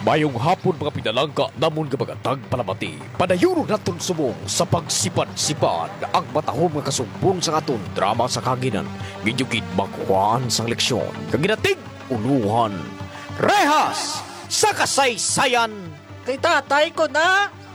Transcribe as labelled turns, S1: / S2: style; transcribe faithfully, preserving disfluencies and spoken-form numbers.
S1: Mayong hapon mga pinalangka namon nga mga tagpalamati. Padayon naton subong sa pagsipad-sipad ang matahom nga kasumpong sa aton drama sa kaginan. Gidyugid magkuhaan sang leksyon. Kaginatig uluhan. Rehas sa kasaysayan.
S2: Kay tatay ko na,